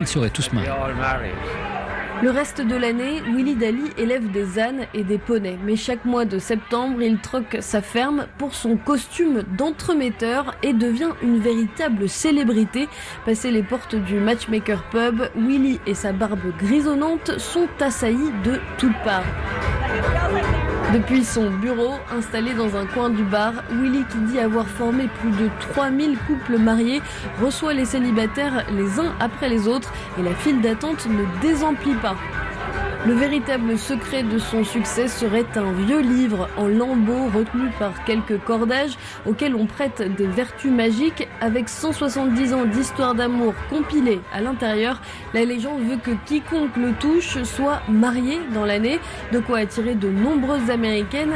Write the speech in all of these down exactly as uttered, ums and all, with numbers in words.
Ils seraient tous mariés. Le reste de l'année, Willy Daly élève des ânes et des poneys. Mais chaque mois de septembre, il troque sa ferme pour son costume d'entremetteur et devient une véritable célébrité. Passé les portes du Matchmaker Pub, Willy et sa barbe grisonnante sont assaillis de toutes parts. Depuis son bureau, installé dans un coin du bar, Willy, qui dit avoir formé plus de trois mille couples mariés, reçoit les célibataires les uns après les autres et la file d'attente ne désemplit pas. Le véritable secret de son succès serait un vieux livre en lambeaux retenu par quelques cordages auxquels on prête des vertus magiques. Avec cent soixante-dix ans d'histoire d'amour compilée à l'intérieur, la légende veut que quiconque le touche soit marié dans l'année, de quoi attirer de nombreuses Américaines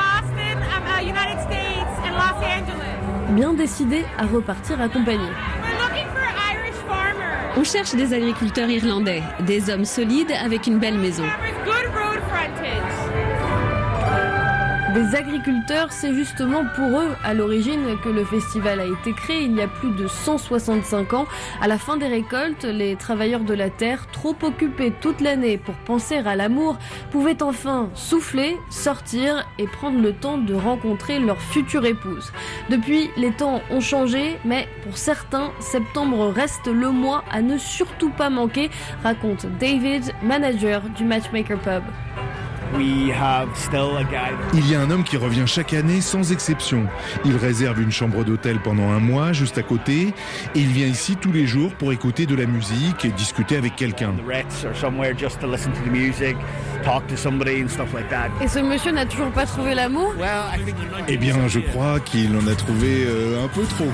bien décidées à repartir accompagnées. On cherche des agriculteurs irlandais, des hommes solides avec une belle maison. Des agriculteurs, c'est justement pour eux à l'origine que le festival a été créé il y a plus de cent soixante-cinq ans. À la fin des récoltes, les travailleurs de la terre, trop occupés toute l'année pour penser à l'amour, pouvaient enfin souffler, sortir et prendre le temps de rencontrer leur future épouse. Depuis, les temps ont changé, mais pour certains, septembre reste le mois à ne surtout pas manquer, raconte David, manager du Matchmaker Pub. Il y a un homme qui revient chaque année sans exception. Il réserve une chambre d'hôtel pendant un mois juste à côté et il vient ici tous les jours pour écouter de la musique et discuter avec quelqu'un. Et ce monsieur n'a toujours pas trouvé l'amour ? Eh bien, je crois qu'il en a trouvé euh, un peu trop.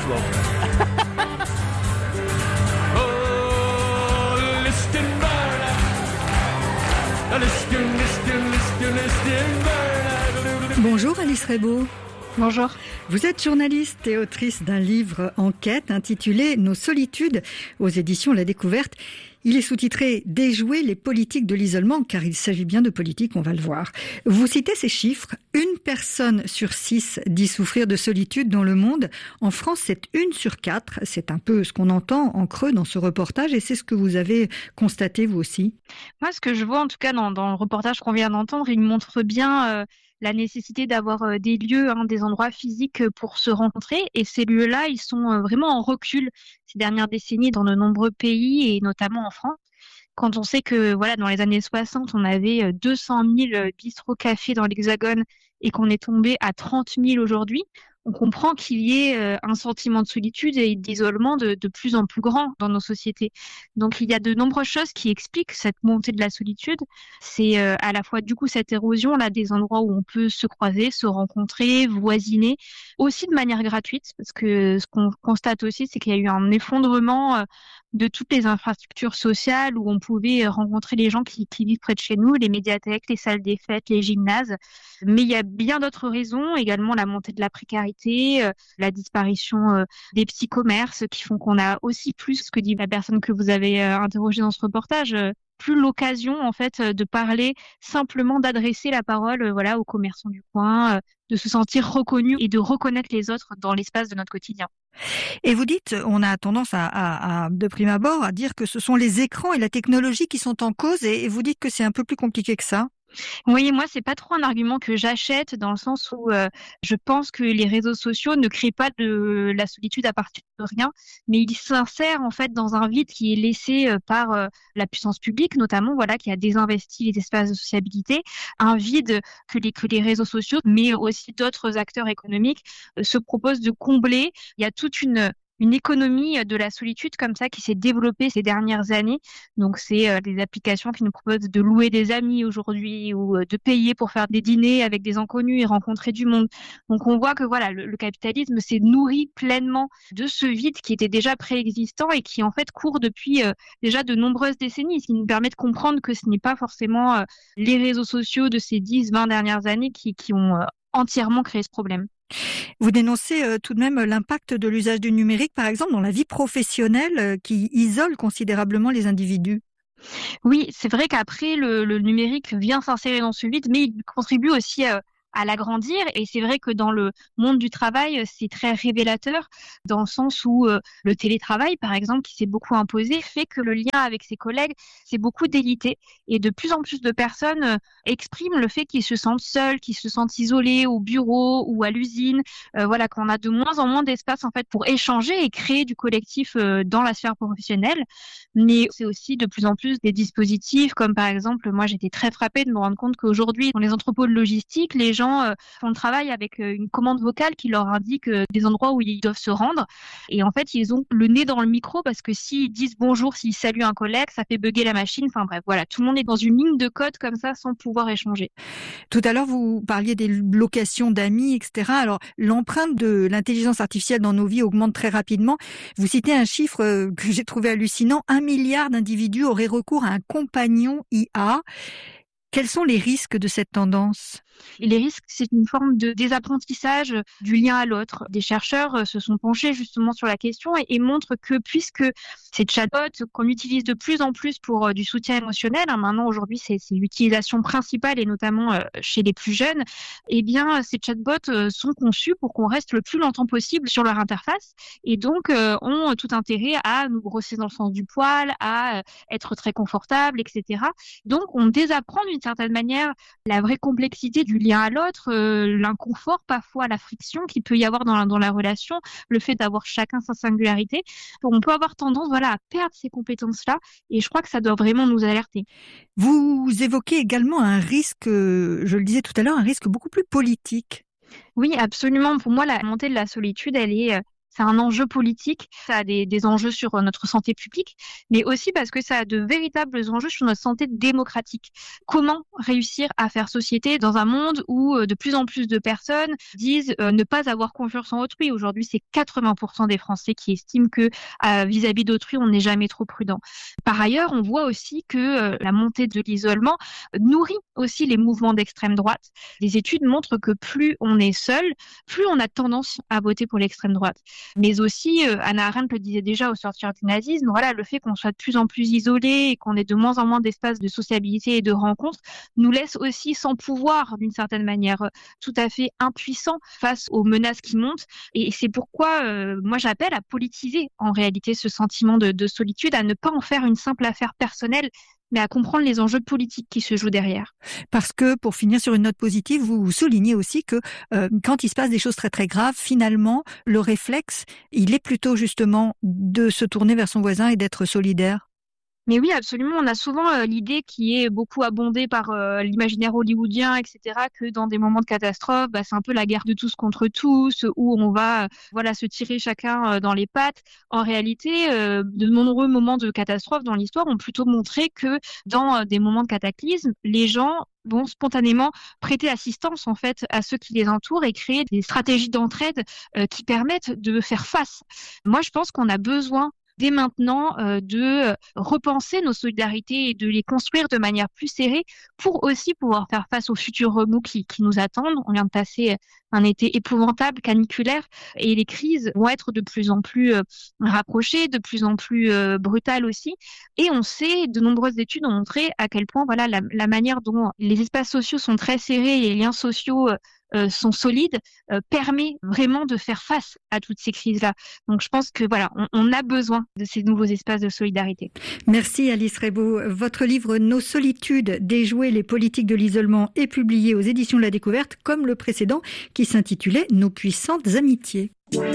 Bonjour Alice Rebaud. Bonjour. Vous êtes journaliste et autrice d'un livre enquête intitulé Nos solitudes aux éditions La Découverte. Il est sous-titré « Déjouer les politiques de l'isolement » car il s'agit bien de politique, on va le voir. Vous citez ces chiffres. Une personne sur six dit souffrir de solitude dans le monde. En France, c'est une sur quatre. C'est un peu ce qu'on entend en creux dans ce reportage et c'est ce que vous avez constaté vous aussi. Moi, ce que je vois en tout cas dans, dans le reportage qu'on vient d'entendre, il montre bien euh, la nécessité d'avoir euh, des lieux, hein, des endroits physiques pour se rencontrer. Et ces lieux-là, ils sont euh, vraiment en recul ces dernières décennies dans de nombreux pays et notamment en France. Quand on sait que voilà, dans les années soixante, on avait deux cent mille bistrots-cafés dans l'Hexagone et qu'on est tombé à trente mille aujourd'hui, on comprend qu'il y ait un sentiment de solitude et d'isolement de, de plus en plus grand dans nos sociétés. Donc il y a de nombreuses choses qui expliquent cette montée de la solitude. C'est euh, à la fois du coup cette érosion là des endroits où on peut se croiser, se rencontrer, voisiner, aussi de manière gratuite, parce que ce qu'on constate aussi, c'est qu'il y a eu un effondrement euh, de toutes les infrastructures sociales où on pouvait rencontrer les gens qui, qui vivent près de chez nous, les médiathèques, les salles des fêtes, les gymnases. Mais il y a bien d'autres raisons, également la montée de la précarité, euh, la disparition euh, des petits commerces qui font qu'on a aussi plus, ce que dit la personne que vous avez euh, interrogée dans ce reportage, euh, plus l'occasion en fait de parler, simplement d'adresser la parole euh, voilà aux commerçants du coin, euh, de se sentir reconnu et de reconnaître les autres dans l'espace de notre quotidien. Et vous dites, on a tendance à, à, à de prime abord à dire que ce sont les écrans et la technologie qui sont en cause et, et vous dites que c'est un peu plus compliqué que ça. Oui, moi, c'est pas trop un argument que j'achète dans le sens où euh, je pense que les réseaux sociaux ne créent pas de la solitude à partir de rien, mais ils s'insèrent en fait dans un vide qui est laissé euh, par euh, la puissance publique, notamment, voilà, qui a désinvesti les espaces de sociabilité, un vide que les que les réseaux sociaux, mais aussi d'autres acteurs économiques euh, se proposent de combler. Il y a toute une une économie de la solitude comme ça qui s'est développée ces dernières années. Donc, c'est euh, des applications qui nous proposent de louer des amis aujourd'hui ou euh, de payer pour faire des dîners avec des inconnus et rencontrer du monde. Donc, on voit que voilà, le, le capitalisme s'est nourri pleinement de ce vide qui était déjà préexistant et qui, en fait, court depuis euh, déjà de nombreuses décennies, ce qui nous permet de comprendre que ce n'est pas forcément euh, les réseaux sociaux de ces dix, vingt dernières années qui, qui ont euh, entièrement créé ce problème. Vous dénoncez euh, tout de même l'impact de l'usage du numérique, par exemple, dans la vie professionnelle euh, qui isole considérablement les individus. Oui, c'est vrai qu'après, le, le numérique vient s'insérer dans ce vide, mais il contribue aussi à, à l'agrandir. Et c'est vrai que dans le monde du travail, c'est très révélateur dans le sens où euh, le télétravail, par exemple, qui s'est beaucoup imposé, fait que le lien avec ses collègues s'est beaucoup délité. Et de plus en plus de personnes euh, expriment le fait qu'ils se sentent seuls, qu'ils se sentent isolés au bureau ou à l'usine. Euh, voilà, qu'on a de moins en moins d'espace en fait pour échanger et créer du collectif euh, dans la sphère professionnelle. Mais c'est aussi de plus en plus des dispositifs comme par exemple, moi j'étais très frappée de me rendre compte qu'aujourd'hui dans les entrepôts de logistique, les gens euh, font le travail avec euh, une commande vocale qui leur indique euh, des endroits où ils doivent se rendre. Et en fait, ils ont le nez dans le micro parce que s'ils disent bonjour, s'ils saluent un collègue, ça fait bugger la machine. Enfin bref, voilà, tout le monde est dans une ligne de code comme ça sans pouvoir échanger. Tout à l'heure, vous parliez des locations d'amis, et cetera. Alors, l'empreinte de l'intelligence artificielle dans nos vies augmente très rapidement. Vous citez un chiffre que j'ai trouvé hallucinant. Un milliard d'individus auraient recours à un compagnon I A. Quels sont les risques de cette tendance ? Et les risques, c'est une forme de désapprentissage du lien à l'autre. Des chercheurs se sont penchés justement sur la question et, et montrent que puisque ces chatbots qu'on utilise de plus en plus pour euh, du soutien émotionnel, hein, maintenant aujourd'hui c'est, c'est l'utilisation principale et notamment euh, chez les plus jeunes, eh bien ces chatbots euh, sont conçus pour qu'on reste le plus longtemps possible sur leur interface et donc euh, ont tout intérêt à nous brosser dans le sens du poil, à euh, être très confortable, et cetera. Donc on désapprend d'une certaine manière la vraie complexité du lien à l'autre, euh, l'inconfort parfois, la friction qu'il peut y avoir dans la, dans la relation, le fait d'avoir chacun sa singularité. On peut avoir tendance voilà, à perdre ces compétences-là et je crois que ça doit vraiment nous alerter. Vous évoquez également un risque, je le disais tout à l'heure, un risque beaucoup plus politique. Oui, absolument. Pour moi, la montée de la solitude, elle est... Euh, C'est un enjeu politique, ça a des, des enjeux sur notre santé publique, mais aussi parce que ça a de véritables enjeux sur notre santé démocratique. Comment réussir à faire société dans un monde où de plus en plus de personnes disent euh, ne pas avoir confiance en autrui. Aujourd'hui, c'est quatre-vingts pour cent des Français qui estiment que euh, vis-à-vis d'autrui, on n'est jamais trop prudent. Par ailleurs, on voit aussi que euh, la montée de l'isolement nourrit aussi les mouvements d'extrême droite. Les études montrent que plus on est seul, plus on a tendance à voter pour l'extrême droite. Mais aussi, euh, Hannah Arendt le disait déjà au sortir du nazisme, voilà, le fait qu'on soit de plus en plus isolé et qu'on ait de moins en moins d'espace de sociabilité et de rencontres nous laisse aussi sans pouvoir, d'une certaine manière, tout à fait impuissants face aux menaces qui montent. Et c'est pourquoi euh, moi j'appelle à politiser en réalité ce sentiment de, de solitude, à ne pas en faire une simple affaire personnelle, mais à comprendre les enjeux politiques qui se jouent derrière. Parce que, pour finir sur une note positive, vous soulignez aussi que euh, quand il se passe des choses très très graves, finalement, le réflexe, il est plutôt justement de se tourner vers son voisin et d'être solidaire. Mais oui, absolument. On a souvent euh, l'idée qui est beaucoup abondée par euh, l'imaginaire hollywoodien, et cetera, que dans des moments de catastrophe, bah, c'est un peu la guerre de tous contre tous, où on va euh, voilà se tirer chacun euh, dans les pattes. En réalité, euh, de nombreux moments de catastrophe dans l'histoire ont plutôt montré que dans euh, des moments de cataclysme, les gens vont spontanément prêter assistance en fait à ceux qui les entourent et créer des stratégies d'entraide euh, qui permettent de faire face. Moi, je pense qu'on a besoin dès maintenant euh, de repenser nos solidarités et de les construire de manière plus serrée pour aussi pouvoir faire face aux futurs remous qui, qui nous attendent. On vient de passer un été épouvantable, caniculaire, et les crises vont être de plus en plus euh, rapprochées, de plus en plus euh, brutales aussi. Et on sait, de nombreuses études ont montré à quel point voilà la, la manière dont les espaces sociaux sont très serrés et les liens sociaux euh, Euh, sont solides, euh, permet vraiment de faire face à toutes ces crises-là. Donc je pense que voilà, on, on a besoin de ces nouveaux espaces de solidarité. Merci Alice Rebaud. Votre livre Nos solitudes, déjouer les politiques de l'isolement est publié aux éditions de la Découverte, comme le précédent qui s'intitulait Nos puissantes amitiés.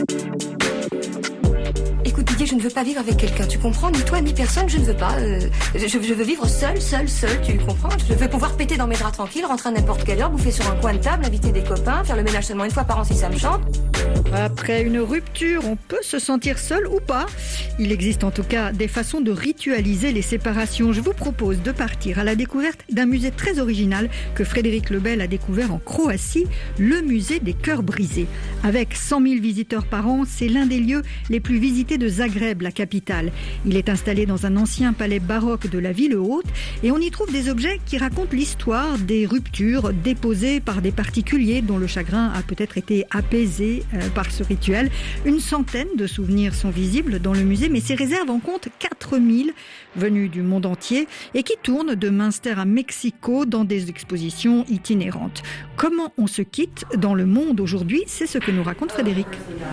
Écoute Didier, je ne veux pas vivre avec quelqu'un, tu comprends? Ni toi, ni personne, je ne veux pas. Euh, je, je veux vivre seul, seul, seul, tu comprends? Je veux pouvoir péter dans mes draps tranquilles, rentrer à n'importe quelle heure, bouffer sur un coin de table, inviter des copains, faire le ménage seulement une fois par an si ça me chante. Après une rupture, on peut se sentir seul ou pas. Il existe en tout cas des façons de ritualiser les séparations. Je vous propose de partir à la découverte d'un musée très original que Frédéric Lebel a découvert en Croatie, le musée des cœurs brisés. Avec cent mille visiteurs par an, c'est l'un des lieux les plus visités de Zagreb. Zagreb, la capitale. Il est installé dans un ancien palais baroque de la ville haute et on y trouve des objets qui racontent l'histoire des ruptures déposées par des particuliers dont le chagrin a peut-être été apaisé euh, par ce rituel. Une centaine de souvenirs sont visibles dans le musée, mais ces réserves en comptent quatre mille venus du monde entier et qui tournent de Münster à Mexico dans des expositions itinérantes. Comment on se quitte dans le monde aujourd'hui, c'est ce que nous raconte Frédéric.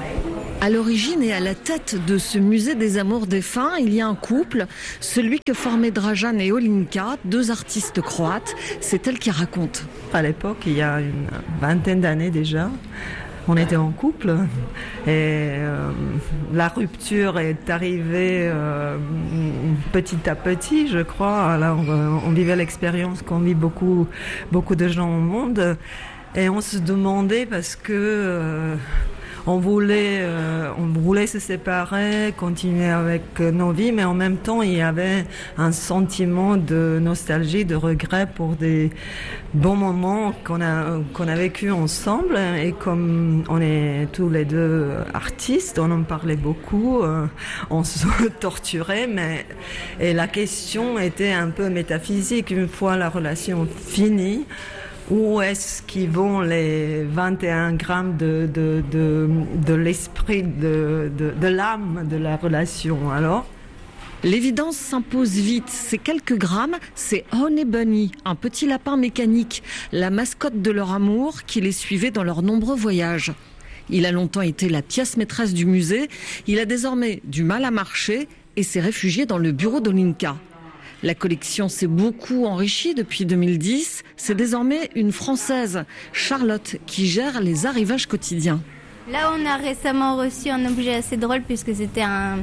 À l'origine et à la tête de ce musée des amours défunts, il y a un couple, celui que formaient Dražan et Olinka, deux artistes croates. C'est elle qui raconte. À l'époque, il y a une vingtaine d'années déjà, on était en couple et euh, la rupture est arrivée euh, petit à petit, je crois. Alors, on vivait l'expérience qu'on vit beaucoup, beaucoup de gens au monde et on se demandait parce que euh, on voulait, euh, on voulait se séparer, continuer avec nos vies, mais en même temps, il y avait un sentiment de nostalgie, de regret pour des bons moments qu'on a, qu'on a vécu ensemble. Et comme on est tous les deux artistes, on en parlait beaucoup, euh, on se torturait, mais et la question était un peu métaphysique. Une fois la relation finie, où est-ce qu'ils vont les vingt et un grammes de, de, de, de l'esprit, de, de, de l'âme de la relation alors? L'évidence s'impose vite. Ces quelques grammes, c'est Honey Bunny, un petit lapin mécanique, la mascotte de leur amour qui les suivait dans leurs nombreux voyages. Il a longtemps été la pièce maîtresse du musée. Il a désormais du mal à marcher et s'est réfugié dans le bureau d'Olinka. La collection s'est beaucoup enrichie depuis deux mille dix. C'est désormais une Française, Charlotte, qui gère les arrivages quotidiens. Là, on a récemment reçu un objet assez drôle puisque c'était un,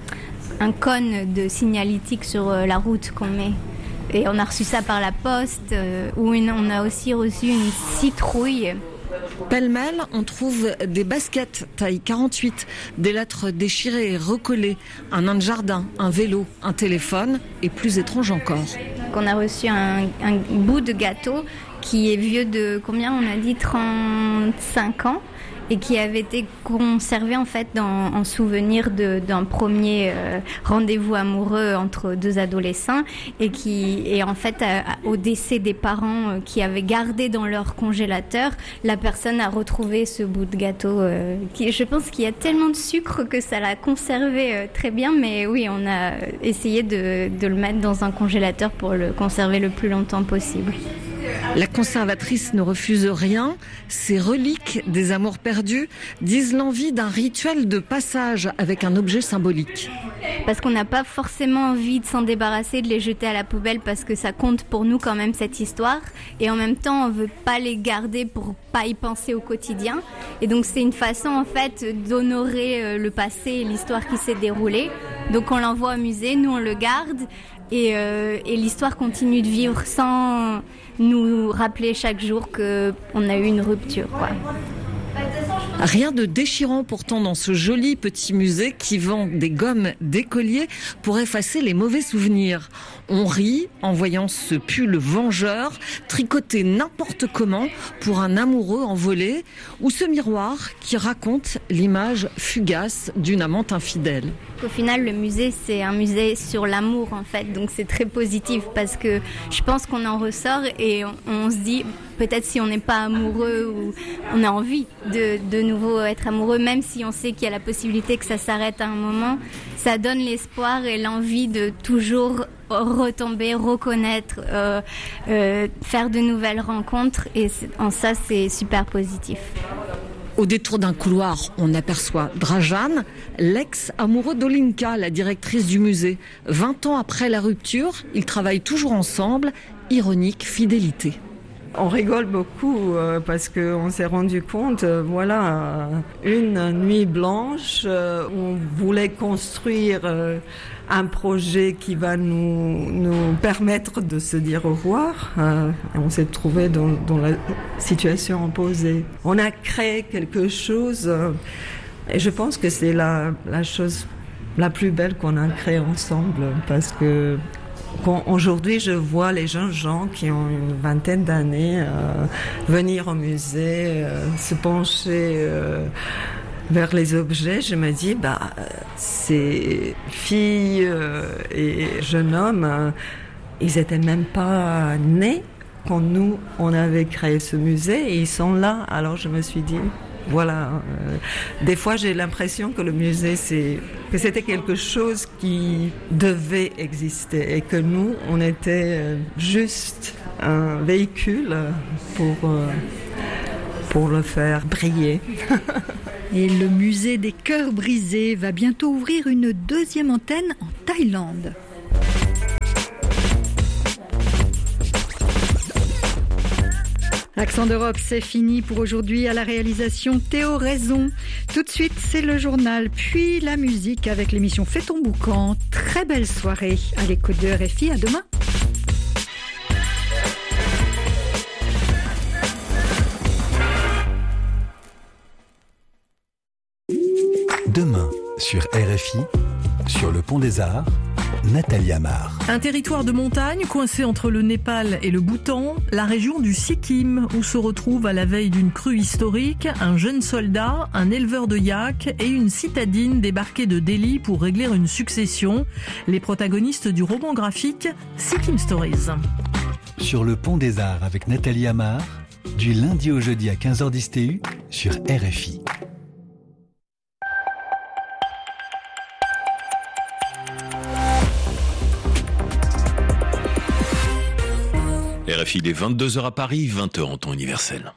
un cône de signalétique sur la route qu'on met. Et on a reçu ça par la poste. Euh, ou une, on a aussi reçu une citrouille. Pêle-mêle, on trouve des baskets taille quarante-huit, des lettres déchirées et recollées, un nain de jardin, un vélo, un téléphone et plus étrange encore. On a reçu un, un bout de gâteau qui est vieux de combien on a dit trente-cinq ans et qui avait été conservé en fait dans, en souvenir de, d'un premier euh, rendez-vous amoureux entre deux adolescents et qui et en fait à, à, au décès des parents euh, qui avaient gardé dans leur congélateur, la personne a retrouvé ce bout de gâteau euh, qui, je pense qu'il y a tellement de sucre que ça l'a conservé euh, très bien, mais oui, on a essayé de, de le mettre dans un congélateur pour le conserver le plus longtemps possible. La conservatrice ne refuse rien. Ces reliques des amours perdus disent l'envie d'un rituel de passage avec un objet symbolique. Parce qu'on n'a pas forcément envie de s'en débarrasser, de les jeter à la poubelle parce que ça compte pour nous quand même cette histoire. Et en même temps, on veut pas les garder pour pas y penser au quotidien. Et donc c'est une façon en fait d'honorer le passé et l'histoire qui s'est déroulée. Donc on l'envoie au musée, nous on le garde. Et, euh, et l'histoire continue de vivre sans nous rappeler chaque jour qu'on a eu une rupture, quoi. Rien de déchirant pourtant dans ce joli petit musée qui vend des gommes d'écolier pour effacer les mauvais souvenirs. On rit en voyant ce pull vengeur tricoté n'importe comment pour un amoureux envolé ou ce miroir qui raconte l'image fugace d'une amante infidèle. Au final, le musée, c'est un musée sur l'amour, en fait. Donc, c'est très positif parce que je pense qu'on en ressort et on, on se dit, peut-être si on n'est pas amoureux ou on a envie de, de nouveau être amoureux, même si on sait qu'il y a la possibilité que ça s'arrête à un moment, ça donne l'espoir et l'envie de toujours retomber, reconnaître, euh, euh, faire de nouvelles rencontres. Et en ça, c'est super positif. Au détour d'un couloir, on aperçoit Dražan, l'ex-amoureux d'Olinka, la directrice du musée. vingt ans après la rupture, ils travaillent toujours ensemble. Ironique fidélité. On rigole beaucoup euh, parce qu'on s'est rendu compte, euh, voilà, une nuit blanche, euh, on voulait construire euh, un projet qui va nous, nous permettre de se dire au revoir. Euh, on s'est trouvé dans, dans la situation opposée. On a créé quelque chose euh, et je pense que c'est la, la chose la plus belle qu'on a créée ensemble parce que Quand, aujourd'hui, je vois les jeunes gens qui ont une vingtaine d'années euh, venir au musée, euh, se pencher euh, vers les objets, je me dis, bah, ces filles euh, et jeunes hommes, euh, ils étaient même pas nés quand nous, on avait créé ce musée et ils sont là. Alors je me suis dit, voilà. Euh, des fois, j'ai l'impression que le musée, c'est, que c'était quelque chose qui devait exister et que nous, on était euh, juste un véhicule pour, euh, pour le faire briller. Et le musée des cœurs brisés va bientôt ouvrir une deuxième antenne en Thaïlande. Accent d'Europe, c'est fini pour aujourd'hui. À la réalisation, Théo Raison. Tout de suite, c'est le journal, puis la musique avec l'émission Fais ton boucan. Très belle soirée à l'écoute de R F I. À demain. Demain, sur R F I, sur le Pont des Arts, Nathalie Amar. Un territoire de montagne coincé entre le Népal et le Bhoutan, la région du Sikkim, où se retrouvent à la veille d'une crue historique un jeune soldat, un éleveur de yak et une citadine débarqués de Delhi pour régler une succession. Les protagonistes du roman graphique Sikkim Stories. Sur le Pont des Arts avec Nathalie Amar, du lundi au jeudi à quinze heures dix T U sur R F I. R F I, il est vingt-deux heures à Paris, vingt heures en temps universel.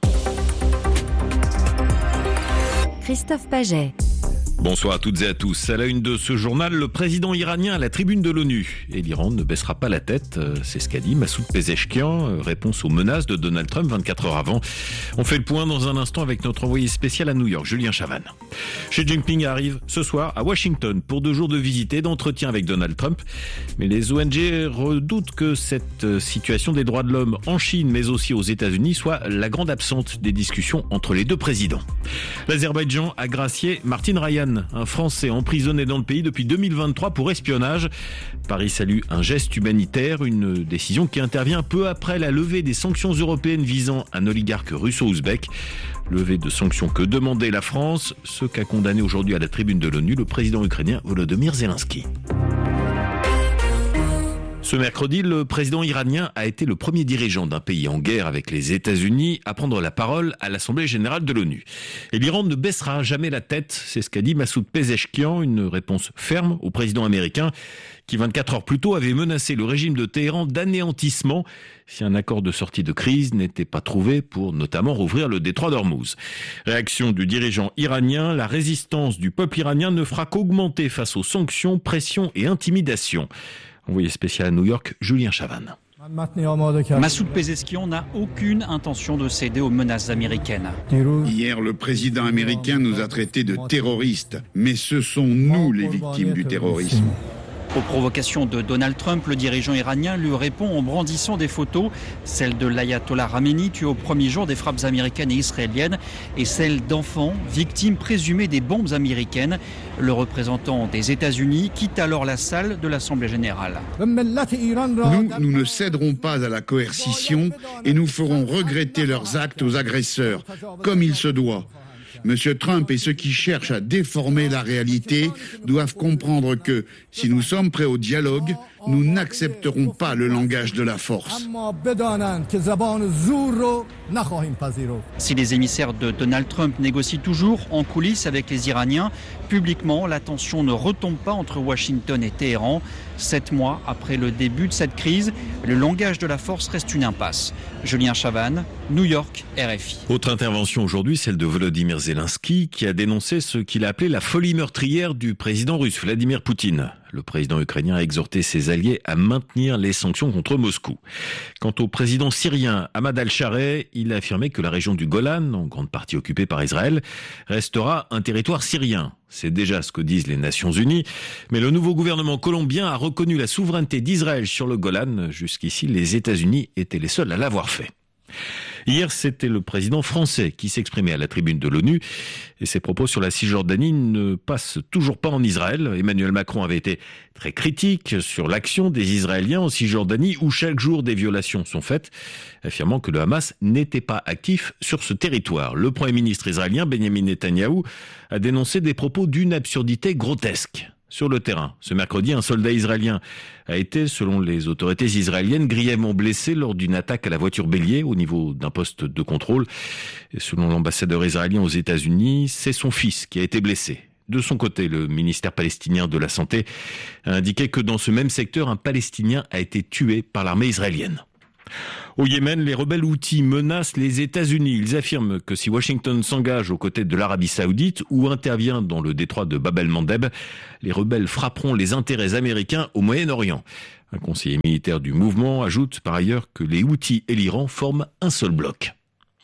Christophe Paget. Bonsoir à toutes et à tous. À la une de ce journal, le président iranien à la tribune de l'ONU. Et l'Iran ne baissera pas la tête, c'est ce qu'a dit Massoud Pezeshkian. Réponse aux menaces de Donald Trump vingt-quatre heures avant. On fait le point dans un instant avec notre envoyé spécial à New York, Julien Chavannes. Xi Jinping arrive ce soir à Washington pour deux jours de visite et d'entretien avec Donald Trump. Mais les O N G redoutent que cette situation des droits de l'homme en Chine, mais aussi aux États-Unis, soit la grande absente des discussions entre les deux présidents. L'Azerbaïdjan a gracié Martin Ryan, un Français emprisonné dans le pays depuis deux mille vingt-trois pour espionnage. Paris salue un geste humanitaire, une décision qui intervient peu après la levée des sanctions européennes visant un oligarque russo-ouzbek. Levée de sanctions que demandait la France, ce qu'a condamné aujourd'hui à la tribune de l'ONU le président ukrainien Volodymyr Zelensky. Ce mercredi, le président iranien a été le premier dirigeant d'un pays en guerre avec les États-Unis à prendre la parole à l'Assemblée générale de l'ONU. Et l'Iran ne baissera jamais la tête, c'est ce qu'a dit Massoud Pezeshkian, une réponse ferme au président américain qui vingt-quatre heures plus tôt avait menacé le régime de Téhéran d'anéantissement si un accord de sortie de crise n'était pas trouvé pour notamment rouvrir le détroit d'Ormuz. Réaction du dirigeant iranien, la résistance du peuple iranien ne fera qu'augmenter face aux sanctions, pressions et intimidations. Envoyé spécial à New York, Julien Chavannes. Massoud Pezeshkian n'a aucune intention de céder aux menaces américaines. Hier, le président américain nous a traités de terroristes, mais ce sont nous les victimes du terrorisme. Aux provocations de Donald Trump, le dirigeant iranien lui répond en brandissant des photos, celle de l'ayatollah Khamenei tué au premier jour des frappes américaines et israéliennes et celle d'enfants victimes présumées des bombes américaines. Le représentant des États-Unis quitte alors la salle de l'Assemblée générale. Nous, nous ne céderons pas à la coercition et nous ferons regretter leurs actes aux agresseurs, comme il se doit. Monsieur Trump et ceux qui cherchent à déformer la réalité doivent comprendre que, si nous sommes prêts au dialogue, nous n'accepterons pas le langage de la force. Si les émissaires de Donald Trump négocient toujours en coulisses avec les Iraniens, publiquement, la tension ne retombe pas entre Washington et Téhéran. Sept mois après le début de cette crise, le langage de la force reste une impasse. Julien Chavannes, New York, R F I. Autre intervention aujourd'hui, celle de Volodymyr Zelensky, qui a dénoncé ce qu'il a appelé la folie meurtrière du président russe Vladimir Poutine. Le président ukrainien a exhorté ses alliés à maintenir les sanctions contre Moscou. Quant au président syrien Ahmad al-Shareh, il a affirmé que la région du Golan, en grande partie occupée par Israël, restera un territoire syrien. C'est déjà ce que disent les Nations Unies. Mais le nouveau gouvernement colombien a reconnu la souveraineté d'Israël sur le Golan. Jusqu'ici, les États-Unis étaient les seuls à l'avoir fait. Hier, c'était le président français qui s'exprimait à la tribune de l'ONU et ses propos sur la Cisjordanie ne passent toujours pas en Israël. Emmanuel Macron avait été très critique sur l'action des Israéliens en Cisjordanie où chaque jour des violations sont faites, affirmant que le Hamas n'était pas actif sur ce territoire. Le Premier ministre israélien Benjamin Netanyahou a dénoncé des propos d'une absurdité grotesque. Sur le terrain, ce mercredi, un soldat israélien a été, selon les autorités israéliennes, grièvement blessé lors d'une attaque à la voiture bélier au niveau d'un poste de contrôle. Et selon l'ambassadeur israélien aux États-Unis, c'est son fils qui a été blessé. De son côté, le ministère palestinien de la Santé a indiqué que dans ce même secteur, un Palestinien a été tué par l'armée israélienne. Au Yémen, les rebelles houthis menacent les États-Unis. Ils affirment que si Washington s'engage aux côtés de l'Arabie Saoudite ou intervient dans le détroit de Bab el-Mandeb, les rebelles frapperont les intérêts américains au Moyen-Orient. Un conseiller militaire du mouvement ajoute par ailleurs que les Houthis et l'Iran forment un seul bloc.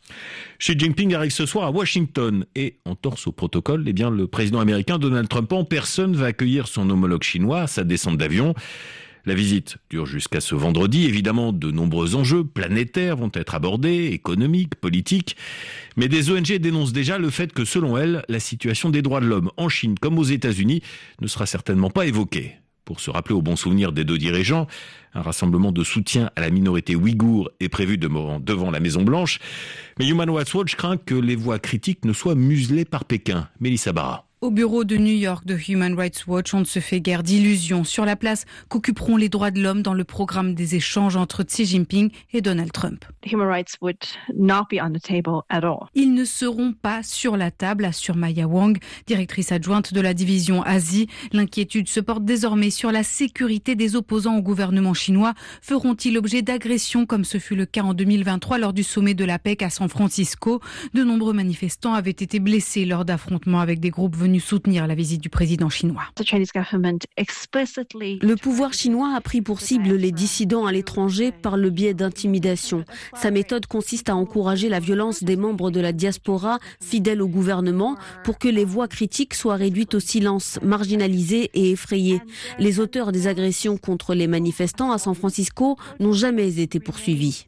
Xi Jinping arrive ce soir à Washington et, en torse au protocole, eh bien, le président américain Donald Trump en personne va accueillir son homologue chinois à sa descente d'avion. La visite dure jusqu'à ce vendredi. Évidemment, de nombreux enjeux planétaires vont être abordés, économiques, politiques. Mais des O N G dénoncent déjà le fait que, selon elles, la situation des droits de l'homme en Chine comme aux États-Unis ne sera certainement pas évoquée. Pour se rappeler au bon souvenir des deux dirigeants, un rassemblement de soutien à la minorité ouïghour est prévu devant la Maison-Blanche. Mais Human Rights Watch craint que les voix critiques ne soient muselées par Pékin. Mélissa Barra. Au bureau de New York de Human Rights Watch, on ne se fait guère d'illusions sur la place qu'occuperont les droits de l'homme dans le programme des échanges entre Xi Jinping et Donald Trump. Human rights would not be on the table at all. Ils ne seront pas sur la table, assure Maya Wang, directrice adjointe de la division Asie. L'inquiétude se porte désormais sur la sécurité des opposants au gouvernement chinois. Feront-ils l'objet d'agressions comme ce fut le cas en deux mille vingt-trois lors du sommet de l'A P E C à San Francisco? De nombreux manifestants avaient été blessés lors d'affrontements avec des groupes venus soutenir la visite du président chinois. Le pouvoir chinois a pris pour cible les dissidents à l'étranger par le biais d'intimidation. Sa méthode consiste à encourager la violence des membres de la diaspora fidèles au gouvernement pour que les voix critiques soient réduites au silence, marginalisées et effrayées. Les auteurs des agressions contre les manifestants à San Francisco n'ont jamais été poursuivis.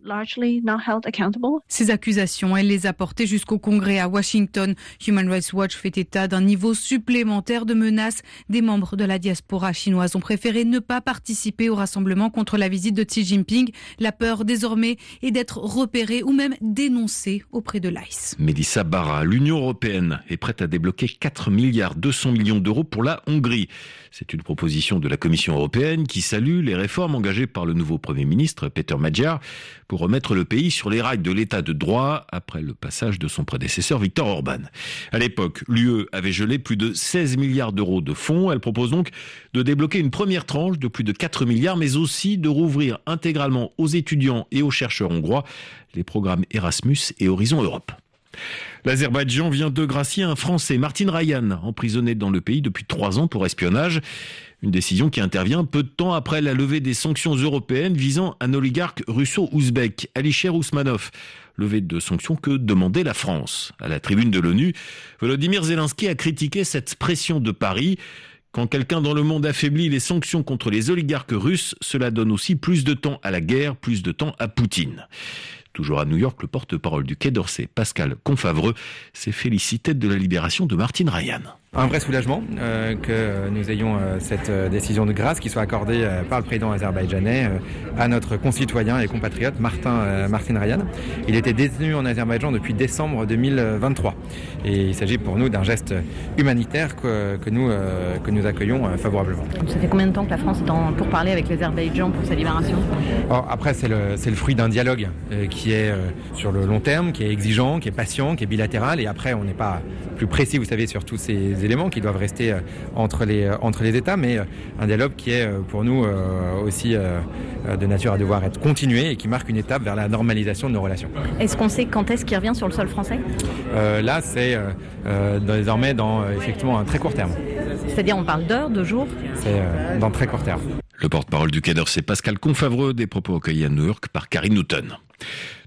Ces accusations, elle les a portées jusqu'au Congrès à Washington. Human Rights Watch fait état d'un niveau supplémentaire de menaces. Des membres de la diaspora chinoise ont préféré ne pas participer au rassemblement contre la visite de Xi Jinping. La peur désormais est d'être repérés ou même dénoncés auprès de l'I C E. Mélissa Barra, l'Union européenne est prête à débloquer quatre milliards deux cents millions d'euros pour la Hongrie. C'est une proposition de la Commission européenne qui salue les réformes engagées par le nouveau Premier ministre Péter Magyar pour remettre le pays sur les rails de l'état de droit après le passage de son prédécesseur Viktor Orban. À l'époque, l'U E avait gelé plus de seize milliards d'euros de fonds. Elle propose donc de débloquer une première tranche de plus de quatre milliards, mais aussi de rouvrir intégralement aux étudiants et aux chercheurs hongrois les programmes Erasmus et Horizon Europe. L'Azerbaïdjan vient de gracier un Français, Martin Ryan, emprisonné dans le pays depuis trois ans pour espionnage. Une décision qui intervient peu de temps après la levée des sanctions européennes visant un oligarque russo-ouzbek, Alisher Ousmanov. Levée de sanctions que demandait la France. À la tribune de l'ONU, Volodymyr Zelensky a critiqué cette pression de Paris. Quand quelqu'un dans le monde affaiblit les sanctions contre les oligarques russes, cela donne aussi plus de temps à la guerre, plus de temps à Poutine. Toujours à New York, le porte-parole du Quai d'Orsay, Pascal Confavreux, s'est félicité de la libération de Martin Ryan. Un vrai soulagement euh, que nous ayons euh, cette euh, décision de grâce qui soit accordée euh, par le président azerbaïdjanais euh, à notre concitoyen et compatriote Martin, euh, Martin Ryan. Il était détenu en Azerbaïdjan depuis décembre deux mille vingt-trois et il s'agit pour nous d'un geste humanitaire que, que, nous, euh, que nous accueillons euh, favorablement. Ça fait combien de temps que la France est en pourparlers avec l'Azerbaïdjan pour sa libération? Alors, après, c'est le, c'est le fruit d'un dialogue euh, qui est euh, sur le long terme, qui est exigeant, qui est patient, qui est bilatéral et après on n'est pas plus précis, vous savez, sur tous ces éléments qui doivent rester euh, entre, les, euh, entre les États, mais euh, un dialogue qui est euh, pour nous euh, aussi euh, de nature à devoir être continué et qui marque une étape vers la normalisation de nos relations. Est-ce qu'on sait quand est-ce qu'il revient sur le sol français? euh, Là, c'est euh, euh, désormais dans euh, effectivement un très court terme. C'est-à-dire on parle d'heures, de jours? C'est euh, dans très court terme. Le porte-parole du Quai d'Orsay, Pascal Confavreux, des propos recueillis à New York par Karine Newton.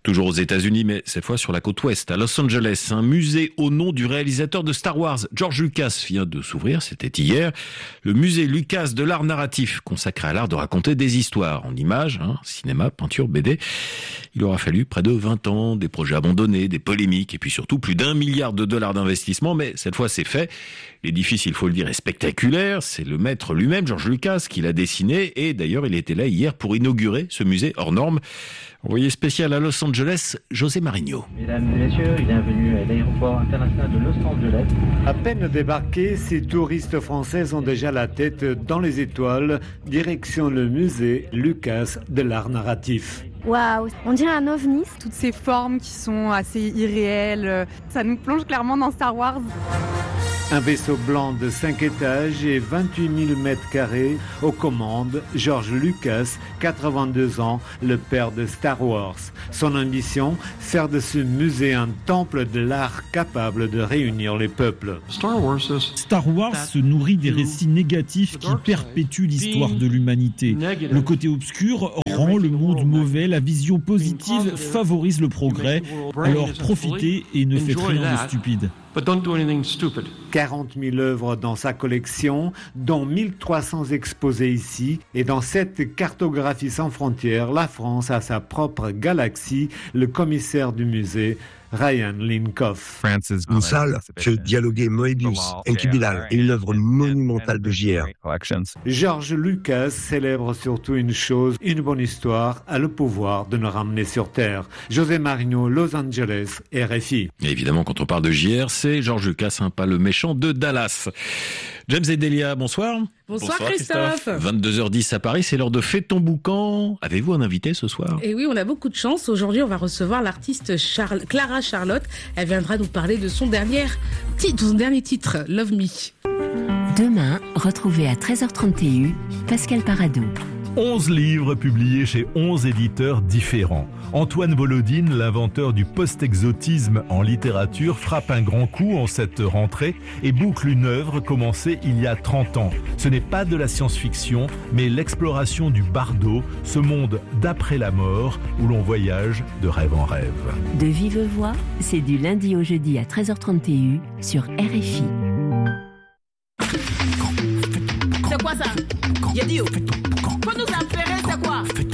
Toujours aux États-Unis, mais cette fois sur la côte ouest, à Los Angeles. Un musée au nom du réalisateur de Star Wars, George Lucas, vient de s'ouvrir, c'était hier. Le musée Lucas de l'art narratif, consacré à l'art de raconter des histoires en images, hein, cinéma, peinture, B D. Il aura fallu près de vingt ans, des projets abandonnés, des polémiques et puis surtout plus d'un milliard de dollars d'investissement. Mais cette fois, c'est fait. L'édifice, il faut le dire, est spectaculaire. C'est le maître lui-même, George Lucas, qui l'a dessiné. Et d'ailleurs, il était là hier pour inaugurer ce musée hors norme. Envoyé spécial à Los Angeles, José Marigno. Mesdames et messieurs, bienvenue à l'aéroport international de Los Angeles. À peine débarqués, ces touristes français ont déjà la tête dans les étoiles. Direction le musée Lucas de l'art narratif. Waouh, on dirait un ovni. Toutes ces formes qui sont assez irréelles, ça nous plonge clairement dans Star Wars. Un vaisseau blanc de cinq étages et vingt-huit mille mètres carrés. Aux commandes, George Lucas, quatre-vingt-deux ans, le père de Star Wars. Son ambition, faire de ce musée un temple de l'art capable de réunir les peuples. Star Wars se nourrit des récits négatifs qui perpétuent l'histoire de l'humanité. Le côté obscur rend le monde mauvais, la vision positive favorise le progrès. Alors profitez et ne faites rien de stupide. But don't do anything stupid. quarante mille œuvres dans sa collection, dont mille trois cents exposées ici. Et dans cette cartographie sans frontières, la France a sa propre galaxie. Le commissaire du musée, Ryan Linkoff. Une salle fait dialoguer Moebius, Enki Bilal et une œuvre monumentale de J R. George Lucas célèbre surtout une chose, une bonne histoire a le pouvoir de nous ramener sur Terre. José Marigno, Los Angeles, R F I. Et évidemment, quand on parle de J R, c'est George Lucas, hein, pas le méchant de Dallas. James et Delia, bonsoir. Bonsoir, bonsoir Christophe. vingt-deux heures dix à Paris, c'est l'heure de Fais ton boucan. Avez-vous un invité ce soir? Et oui, on a beaucoup de chance. Aujourd'hui, on va recevoir l'artiste Charl- Clara Charlotte. Elle viendra nous parler de son dernier titre, son dernier titre, Love Me. Demain, retrouvez à treize heures trente T U, Pascal Paradou. onze livres publiés chez onze éditeurs différents. Antoine Volodine, l'inventeur du post-exotisme en littérature, frappe un grand coup en cette rentrée et boucle une œuvre commencée il y a trente ans. Ce n'est pas de la science-fiction, mais l'exploration du bardo, ce monde d'après la mort où l'on voyage de rêve en rêve. De vive voix, c'est du lundi au jeudi à treize heures trente T U sur R F I. C'est quoi ça? Yadio. Faut nous affaire, c'est quoi?